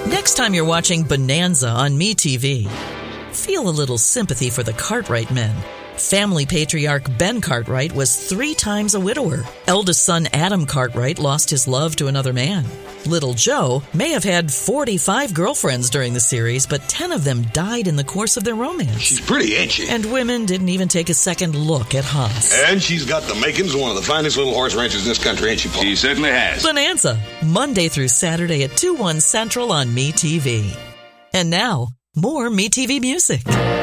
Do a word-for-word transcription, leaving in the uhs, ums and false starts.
Next time you're watching Bonanza on MeTV, feel a little sympathy for the Cartwright men. Family patriarch Ben Cartwright was three times a widower. Eldest son Adam Cartwright lost his love to another man. Little Joe may have had forty-five girlfriends during the series, but ten of them died in the course of their romance. She's pretty, ain't she? And women didn't even take a second look at Haas. And she's got the makings of one of the finest little horse ranches in this country, ain't she, Paul? She certainly has. Bonanza, Monday through Saturday at two, one Central on MeTV. And now, more MeTV music.